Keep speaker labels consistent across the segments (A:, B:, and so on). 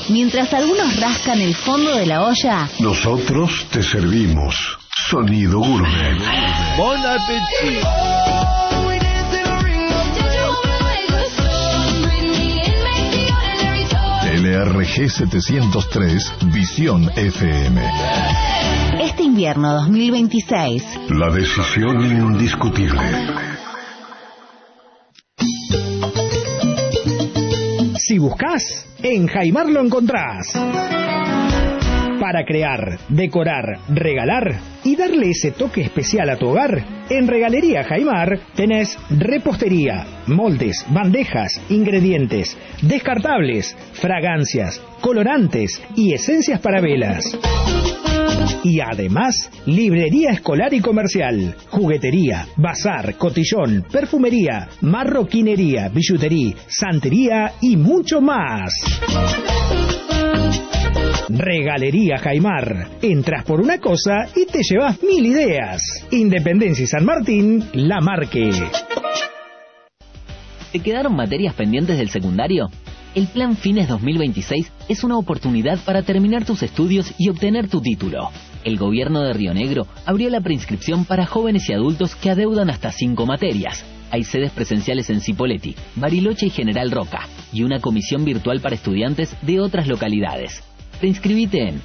A: Mientras algunos rascan el fondo de la olla,
B: nosotros te servimos Sonido Gourmet.
C: Bon appétit.
B: LRG 703 Visión FM.
A: Este invierno 2026,
B: la decisión indiscutible.
D: Si buscas, en Jaimar lo encontrás. Para crear, decorar, regalar y darle ese toque especial a tu hogar, en Regalería Jaimar tenés repostería, moldes, bandejas, ingredientes, descartables, fragancias, colorantes y esencias para velas. Y además, librería escolar y comercial, juguetería, bazar, cotillón, perfumería, marroquinería, billutería, santería y mucho más. Regalería Jaimar. Entras por una cosa y te llevas 1000 ideas. Independencia y San Martín, La Marque.
E: ¿Te quedaron materias pendientes del secundario? El Plan Fines 2026 es una oportunidad para terminar tus estudios y obtener tu título. El gobierno de Río Negro abrió la preinscripción para jóvenes y adultos que adeudan hasta 5 materias. Hay sedes presenciales en Cipolletti, Bariloche y General Roca, y una comisión virtual para estudiantes de otras localidades. Preinscribite en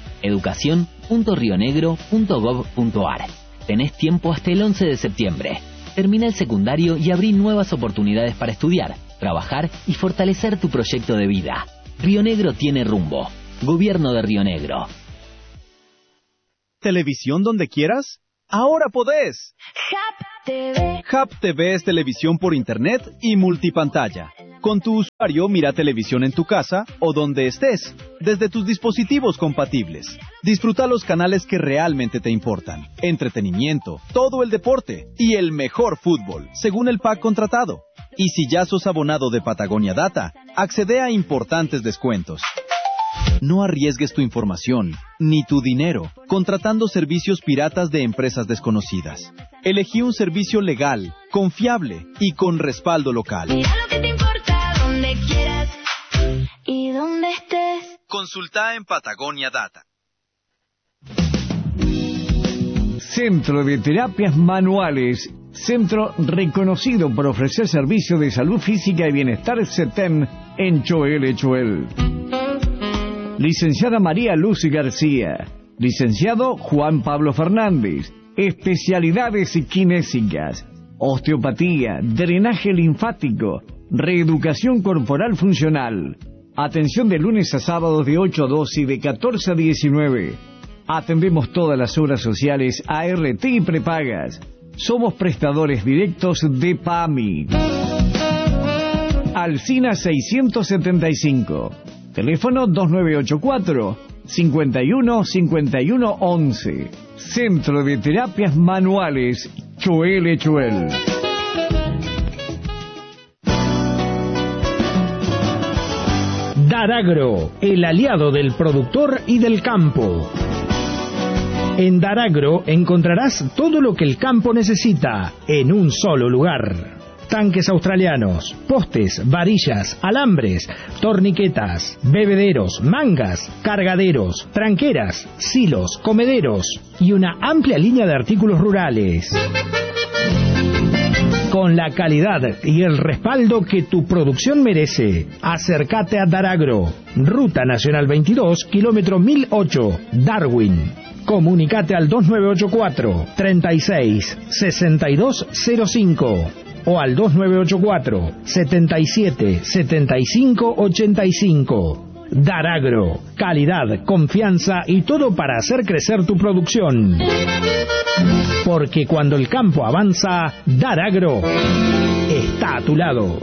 E: educacion.rionegro.gov.ar. Tenés tiempo hasta el 11 de septiembre. Termina el secundario y abrí nuevas oportunidades para estudiar, trabajar y fortalecer tu proyecto de vida. Río Negro tiene rumbo. Gobierno de Río Negro.
C: ¿Televisión donde quieras? ¡Ahora podés!
F: Hub TV.
C: Hub TV es televisión por internet y multipantalla. Con tu usuario mira televisión en tu casa o donde estés, desde tus dispositivos compatibles. Disfruta los canales que realmente te importan, entretenimiento, todo el deporte y el mejor fútbol, según el pack contratado. Y si ya sos abonado de Patagonia Data, accede a importantes descuentos. No arriesgues tu información, ni tu dinero, contratando servicios piratas de empresas desconocidas. Elegí un servicio legal, confiable y con respaldo local.
F: Mira lo que te importa, donde quieras y donde estés.
C: Consulta en Patagonia Data.
G: Centro de Terapias Manuales. Centro reconocido por ofrecer servicios de salud física y bienestar CETEM en Choel, Choel. Licenciada María Luz García. Licenciado Juan Pablo Fernández. Especialidades kinésicas, osteopatía, drenaje linfático, reeducación corporal funcional. Atención de lunes a sábados de 8 a 12 y de 14 a 19. Atendemos todas las obras sociales, ART y prepagas. Somos prestadores directos de PAMI. Alsina 675. Teléfono 2984-515111. Centro de Terapias Manuales, Choel, Choel.
D: Daragro, el aliado del productor y del campo. En Daragro encontrarás todo lo que el campo necesita en un solo lugar. Tanques australianos, postes, varillas, alambres, torniquetas, bebederos, mangas, cargaderos, tranqueras, silos, comederos y una amplia línea de artículos rurales. Con la calidad y el respaldo que tu producción merece, acércate a Daragro, Ruta Nacional 22, kilómetro 1008, Darwin. Comunicate al 2984 36 6205 o al 2984 77 75 85. Daragro, calidad, confianza y todo para hacer crecer tu producción. Porque cuando el campo avanza, Daragro está a tu lado.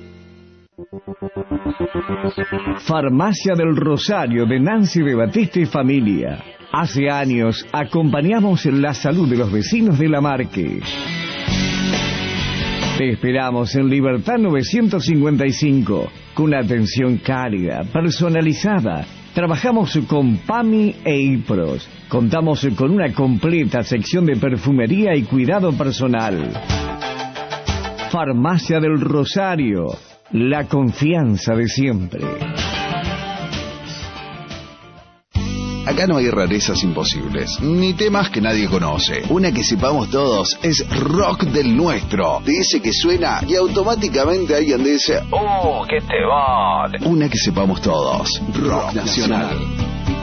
G: Farmacia del Rosario de Nancy de Batista y familia. Hace años acompañamos la salud de los vecinos de La Marque. Te esperamos en Libertad 955, con atención cálida, personalizada. Trabajamos con PAMI e IPROS. Contamos con una completa sección de perfumería y cuidado personal. Farmacia del Rosario, la confianza de siempre.
H: Acá no hay rarezas imposibles, ni temas que nadie conoce. Una que sepamos todos es rock del nuestro. De ese que suena y automáticamente alguien dice, ¡oh, qué te va! Una que sepamos todos, rock nacional.